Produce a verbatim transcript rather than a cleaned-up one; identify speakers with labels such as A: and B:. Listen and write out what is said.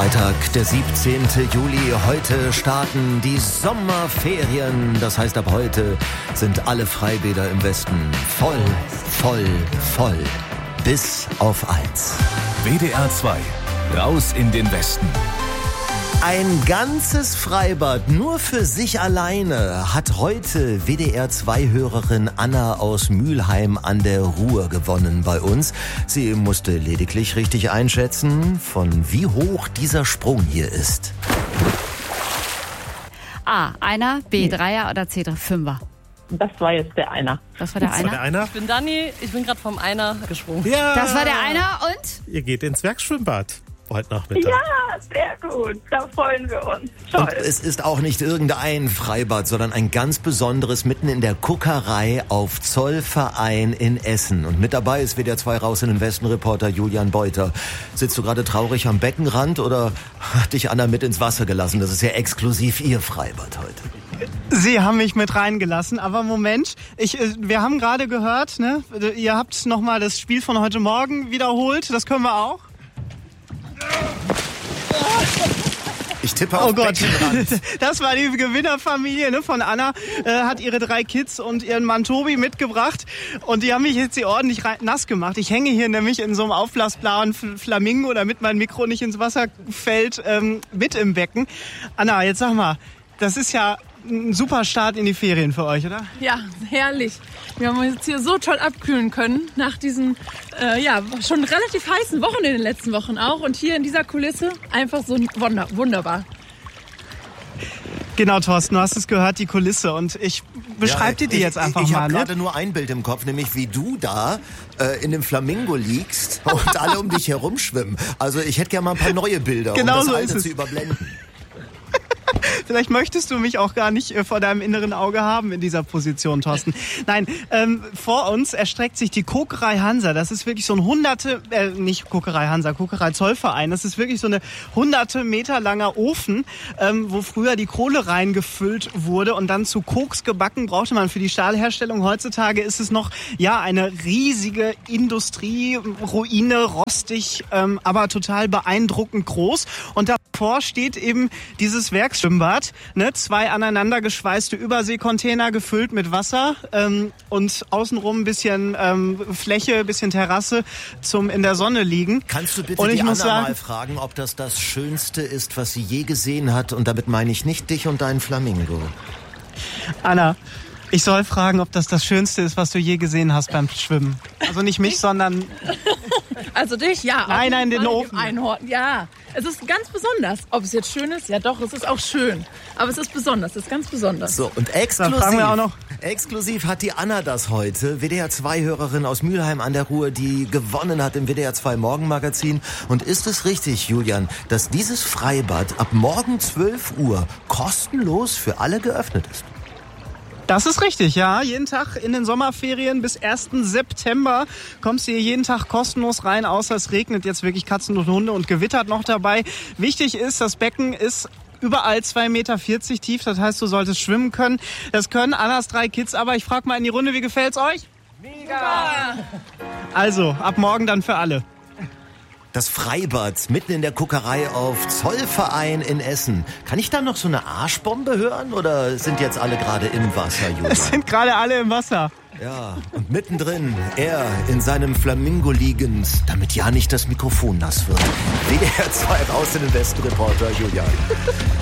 A: Freitag, der siebzehnten Juli. Heute starten die Sommerferien. Das heißt, ab heute sind alle Freibäder im Westen voll, voll, voll. Bis auf eins.
B: W D R zwei. Raus in den Westen.
A: Ein ganzes Freibad nur für sich alleine hat heute W D R zwei Hörerin Anna aus Mülheim an der Ruhr gewonnen bei uns. Sie musste lediglich richtig einschätzen, von wie hoch dieser Sprung hier ist.
C: A, Einer, B, Dreier oder C, Fünfer?
D: Das war jetzt der Einer.
C: Das war der
E: Das
C: Einer?
E: war der Einer.
F: Ich bin Dani, ich bin gerade vom Einer gesprungen.
E: Ja.
C: Das war der Einer und?
E: Ihr geht ins Werkschwimmbad heute Nachmittag.
D: Ja, sehr gut. Da freuen wir uns. Toll.
A: Und es ist auch nicht irgendein Freibad, sondern ein ganz besonderes mitten in der Kuckerei auf Zollverein in Essen. Und mit dabei ist W D R zwei Raus in den Westen Reporter Julian Beuter. Sitzt du gerade traurig am Beckenrand oder hat dich Anna mit ins Wasser gelassen? Das ist ja exklusiv ihr Freibad heute.
G: Sie haben mich mit reingelassen, aber Moment, ich, wir haben gerade gehört, ne, ihr habt nochmal das Spiel von heute Morgen wiederholt, das können wir auch.
A: Ich tippe auf
G: Oh Gott,
A: Beckenrand.
G: das war die Gewinnerfamilie, ne, von Anna, äh, hat ihre drei Kids und ihren Mann Tobi mitgebracht und die haben mich jetzt hier ordentlich rein, nass gemacht. Ich hänge hier nämlich in so einem aufblasbaren Flamingo, damit mein Mikro nicht ins Wasser fällt, ähm, mit im Becken. Anna, jetzt sag mal, das ist ja ein super Start in die Ferien für euch, oder?
F: Ja, herrlich. Wir haben uns jetzt hier so toll abkühlen können nach diesen äh, ja, schon relativ heißen Wochen in den letzten Wochen auch. Und hier in dieser Kulisse einfach so wunder, wunderbar.
G: Genau, Thorsten, du hast es gehört, die Kulisse. Und ich beschreibe dir die jetzt einfach
A: ich, ich
G: mal.
A: Ich habe
G: ne?
A: gerade nur ein Bild im Kopf, nämlich wie du da äh, in dem Flamingo liegst und alle um dich herumschwimmen. Also ich hätte gerne mal ein paar neue Bilder,
G: Genau
A: um das
G: so
A: Alte
G: ist es.
A: zu überblenden.
G: Vielleicht möchtest du mich auch gar nicht äh, vor deinem inneren Auge haben in dieser Position, Thorsten. Nein, ähm, vor uns erstreckt sich die Kokerei Hansa. Das ist wirklich so ein hunderte, äh, nicht Kokerei Hansa, Kokerei Zollverein. Das ist wirklich so eine hunderte Meter langer Ofen, ähm, wo früher die Kohle reingefüllt wurde und dann zu Koks gebacken brauchte man für die Stahlherstellung. Heutzutage ist es noch, ja, eine riesige Industrieruine, rostig, ähm, aber total beeindruckend groß. Und davor steht eben dieses Werksschwimmbad. Ne, zwei aneinander geschweißte Überseekontainer gefüllt mit Wasser ähm, und außenrum ein bisschen ähm, Fläche, ein bisschen Terrasse zum in der Sonne liegen.
A: Kannst du bitte
G: und ich
A: die
G: muss
A: Anna
G: sagen,
A: mal fragen, ob das das Schönste ist, was sie je gesehen hat? Und damit meine ich nicht dich und deinen Flamingo.
G: Anna, ich soll fragen, ob das das Schönste ist, was du je gesehen hast beim Schwimmen. Also nicht mich, sondern...
F: Also dich, ja.
G: Nein, nein, den Ofen.
F: Einhorn. Ja, es ist ganz besonders. Ob es jetzt schön ist? Ja doch, es ist auch schön. Aber es ist besonders, es ist ganz besonders.
A: So, und
G: Dann
A: exklusiv,
G: fragen wir auch noch.
A: exklusiv hat die Anna das heute. W D R zwei Hörerin aus Mülheim an der Ruhr, die gewonnen hat im W D R zwei Morgenmagazin. Und ist es richtig, Julian, dass dieses Freibad ab morgen zwölf Uhr kostenlos für alle geöffnet ist?
G: Das ist richtig, ja. Jeden Tag in den Sommerferien bis ersten September kommst du hier jeden Tag kostenlos rein, außer es regnet jetzt wirklich Katzen und Hunde und gewittert noch dabei. Wichtig ist, das Becken ist überall zwei Meter vierzig tief, das heißt, du solltest schwimmen können. Das können Annas drei Kids, aber ich frage mal in die Runde, wie gefällt's euch? Mega! Also, ab morgen dann für alle.
A: Das Freibad mitten in der Kuckerei auf Zollverein in Essen. Kann ich da noch so eine Arschbombe hören oder sind jetzt alle gerade im Wasser, Julian?
G: Es sind gerade alle im Wasser.
A: Ja, und mittendrin, er in seinem Flamingo liegend, damit ja nicht das Mikrofon nass wird. W D R zwei Raus in den Westen Reporter Julian.